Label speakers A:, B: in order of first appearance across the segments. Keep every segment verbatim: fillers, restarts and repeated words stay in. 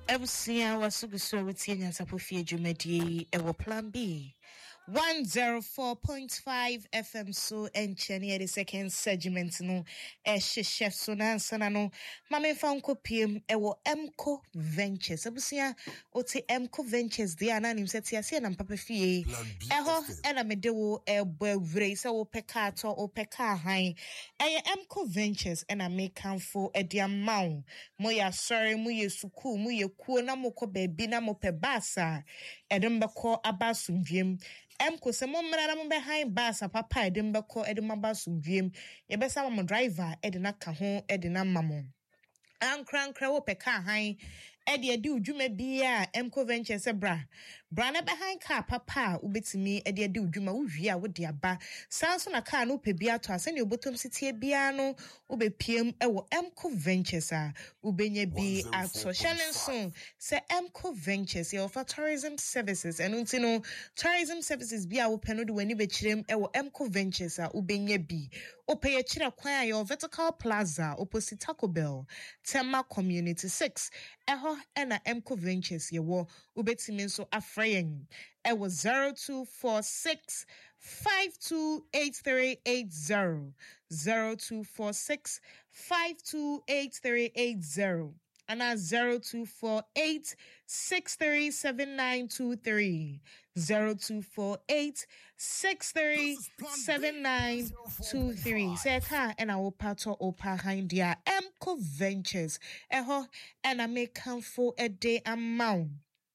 A: Ebusia wasuguso wetienya sapofie dwumadi ewo plan B one oh four point five F M so enchene the second segment no e chef so nansana no mame fa nkopiem ewo Emco Ventures ebusia oti Emco Ventures dey ananim seti ase na mpapa fie eho ena medewo ebawure se wo peka to wo peka han eye Emco Ventures ena mekanfo ediamau moya sorry moye suku moye kuo na mokọ baabi na mopɛ basa edem bɛkɔ abasumdwem Emco se mo mmara na mo behind basa papa edem bɛkɔ edem abasumdwem yebesa mo driver edena ka ho edena mamo ankrankra wo peka han ede ade udwuma bia Emco Ventures bra bra na behind car papa ubetimi ede ade udwuma wo hwie a wo de aba sanso na car no pe bia to ase ne obotom sitie bia no ubepiem ewo Emco Ventures a ubenya bi ato shalenso se Emco Ventures e offer tourism services eno ntino tourism services bia wo peno de wani bechirem ewo Emco Ventures a ubenya bi opeye chira kwan ayo vertical plaza opposite Taco Bell Tema Community six eho ena Emco Ventures yewo ubetimi nso afreyen ewo zero two four six five two eight three eight zero zero two four six five two eight three eight zero and at zero two four eight six three seven nine two three zero two four eight six three seven nine two three. Say ka and I will pato opa hindia Emco Ventures eho and I make come for a day amount.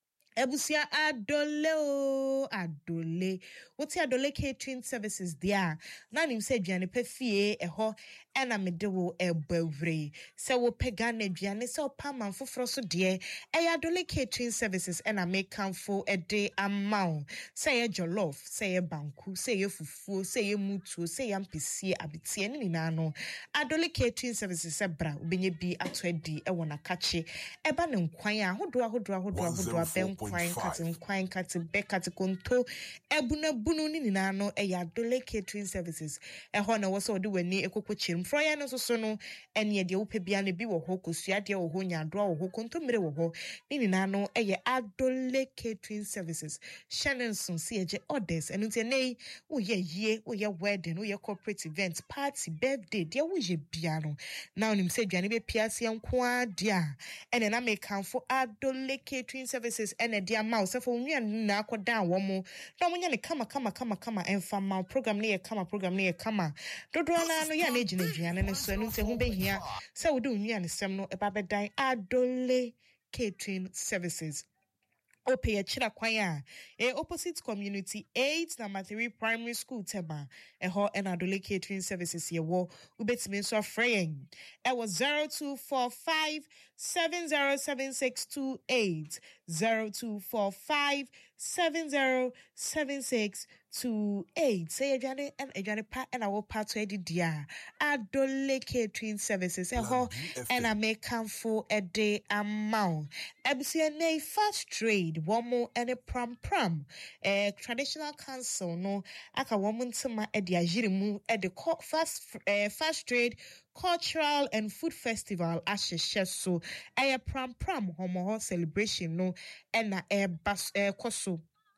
A: Ebusia adole o adole woti adole catering services dia na nim se aduane pefie eho ena medewo ebawre se wo pega na aduane se opa manfoforo so de e adole catering services ena make camfo e de amount se ye jollof se ye banku se ye fufuo se ye mutuo se ye ampesie abetie ni na no adole catering services se bra obenye bi ato adi e wona kache eba ne nkwan a hodo ahodo ahodo ahodo ben Quine cutting, quine cutting, beck cutting, conto, ebuna bunu ni nano, a yadole catering services. A honor was so do when near a cocochim, Froyan so sono, and yet you pebiani be or hocus, yadia or honya draw or conto middle ni nano, a ya adole catering services. Shannon soon see a orders and until nay, oh ye ye, oh your wedding, oh your corporate events, party, birthday, dear was ye piano. Now him said Janny Piasi and qua dia, and then I may come for adole catering services and a dear mouse for me and nako down one more. No one yana kama kama kama kama and from my program near kama program near kama. Do do na no yan agent Adrian and so no say who be here. So we do me and some no about die adole catering services. Ope ya chira kwaya e opposite community eight number three primary school tema e ho en adole catering services ye wo ubetimi so afreyen e was zero two four five seven zero seven six two eight zero two four five seven zero seven six two eight say adwane en adwane pa en awo pa to edi dia adole catering services e ho en a make camfo e de amount ebusia nei fast trade one more and a pram pram eh traditional council no aka woman ntema e de agirimu e de fast uh, fast trade cultural and food festival asheshe so e pram pram homo celebration no e na e bas e koso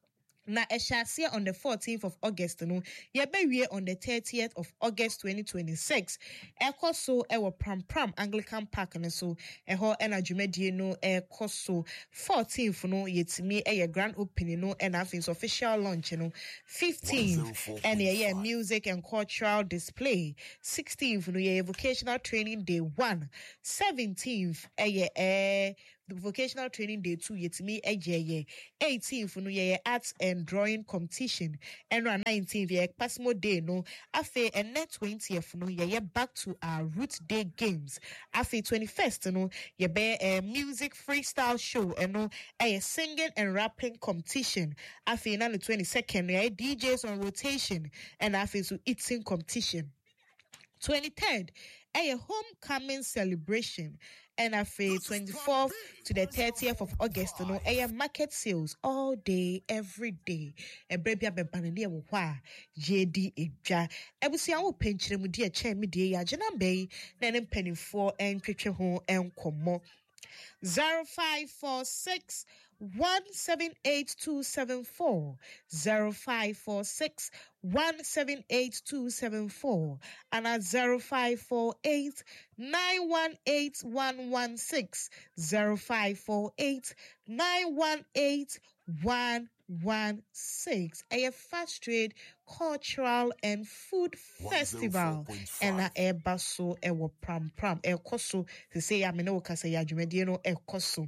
A: na eshasia on the fourteenth of August no yebewie on the thirtieth of August twenty twenty-six ekoso ewo pram pram Anglican Park no so eho ena dwumadie no ekoso fourteenth no yetimi eye grand opening no and afins official launch no fifteenth and yeah music and cultural display sixteenth no yeah vocational training day one seventeenth eye eh the vocational training day two yetimi eye eighteenth no yeah arts and drawing competition and on nineteenth yeah Pasmo day no afe and net twentieth no yeah back to our root day games afe twenty-first no yeah be a music freestyle show and no a singing and rapping competition afe na the twenty-second yeah D Js on rotation and afe so eating competition twenty-third a homecoming celebration and afe twenty-fourth to the thirtieth of August no a market sales all day every day e brebia bebanele wo hwa J D edwa ebusia wo penchire mu de e che me de ya gena bei na ne mpanifo entwetwe ho enkomo zero five four six one seven eight two seven four zero five four six one seven eight two seven four and at zero five four eight nine one eight one one six zero five four eight nine one eight one one six. A fast trade cultural and food festival and a ebaso ewo pram pram e koso to say ya me no kasa ya dwumade no e koso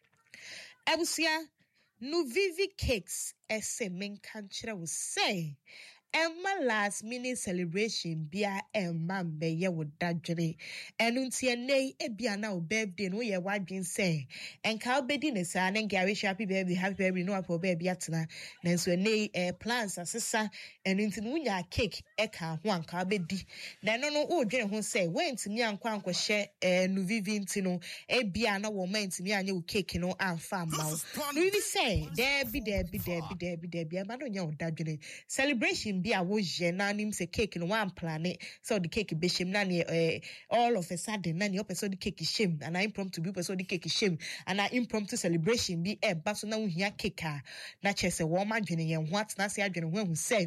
A: abusia no vivi cakes ese menka kire wo say Emma last minute celebration bia Emma beye wo dadwere enu ntie nei ebia na o birthday no ye wadwen say enka obedi ne sa na ngia wish happy birthday happy birthday no apo birthday atena na nso nei eh, plans asesa enu nti no nya cake e ka ho anka obedi na no no o dwene ho say wentimi ankwa ankwohye eh, no vivi nti no ebia na wo mentimi anya wo cake no amfa mawo no vivi say there be there be there be there be there be ma no nya wo dadwere celebration be a wo je na nim se cake no one planet so the cake be shame na uh, all of a sudden na your person the cake shame and I impromptu be person the cake shame and I impromptu celebration be e ba so na wo hia cake a na chese wo ma dwene yen ho atena se adwene ho hu say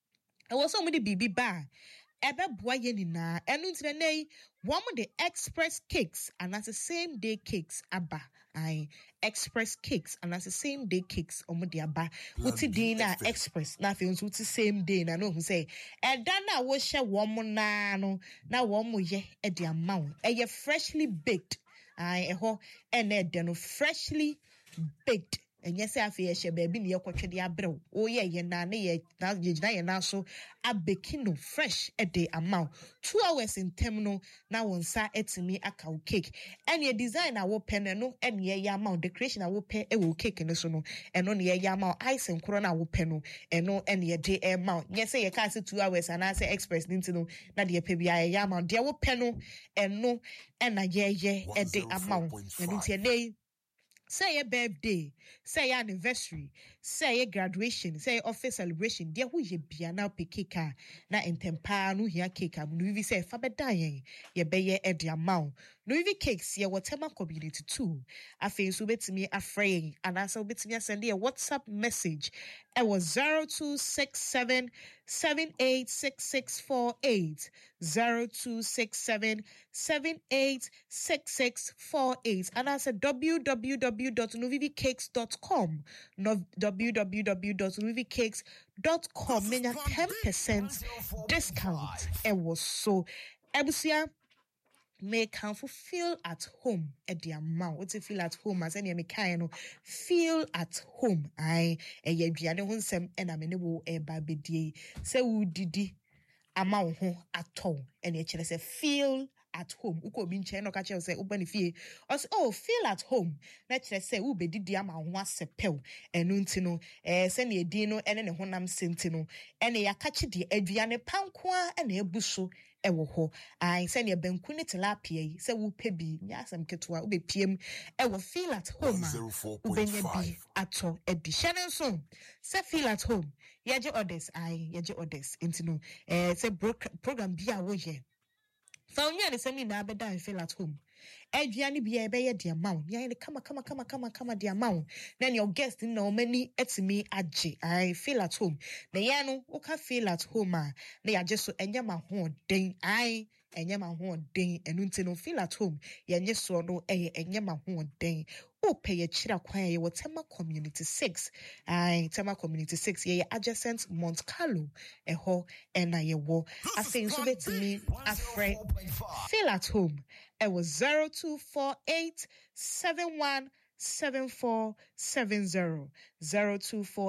A: e wo so mo de bibi ba ebe boa ye ni na enu ntire nei one of the express cakes and that's the same day cakes aba I express cakes and that's the same day cakes omo de aba uti din na express na fe nso uti same day na no hu say e da na wo hye wo mo na no na wo mo ye e de amount e ye freshly baked I e ho e na de no freshly baked enye se afi ye hye baabi ne ye kwotwe de abrew o ye ye na ne ye na ye gina ye na so abekino fresh e de amount two hours in terminal na won sa etimi aka cake and ye design a wo pen no and ye ya amount decoration a wo pen e wo cake no so no eno ne ye ya amount ice nkoro na wo pen no eno and ye de amount ye say ye ka say two hours and I say express ninti no na de pe bia ye ya amount de wo pen no eno and na ye ye e de amount eno ti e say your birthday, say your anniversary, say your graduation, say your office celebration. Dear who ye be now pikika na entempa no here cake am no we say fa be dying ye be ye e de amount. No we cakes ye whatever community too. Afi so betimi afraying and also betimi send a WhatsApp message. It was zero two six seven seven eight six six four eight zero two six seven seven eight six six four eight and I said w w w dot novivi cakes dot com no w w w dot novivi cakes dot com menya ten percent discount. It was so ebusia make can feel at home at the amount. What you feel at home as any mechanical feel at home. I a yaduane ho nsem and I'm wo e ba bedie. Say wo didi amount ho at all. And you say feel at home. Uko bi nche no ka che say ubani fie. Os oh feel at home. Na che say wo bedidi amount ho asepel. Enu nti no eh se na edi no ene ne honam senti no. Ene ya ka che de aduane pankoa ene ebuso ewo ho ai se ne banku ne tilapia yi se wo pe bi nya asem ketwa wo be piem ewo feel at home ubenya bi ato edi hye so se feel at home yeje orders ai yeje orders intino eh se program bi a wo ye fa onya ne se mi na abeda feel at home aduane bi e be ye de amount ya ne kama kama kama kama kama de amount then your guest no many etimi age I feel at home na ya no wo ka feel at home a na ya just so enye ma ho den I enye ma ho den enu nti no feel at home ya nye so no eye enye ma ho den o pay ye chira kwan ye Tema community six I Tema community six ye adjacent Mount Carlo eho ena ye wo afen so betimi afre feel at home. It was zero two four eight seven one seven four seven zero zero two four